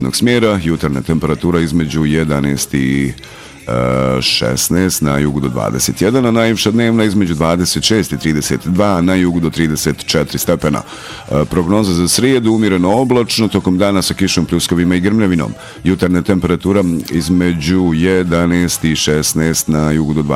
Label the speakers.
Speaker 1: smjera, jutarnja temperatura između 11 i 16, na jugu do 21, a najviša dnevna između 26 i 32, na jugu do 34 stepena. Prognoza za srijedu, umjereno oblačno, tokom dana sa kišom, pljuskovima i grmljavinom. Jutarnja temperatura između 11 i 16, na jugu do 20.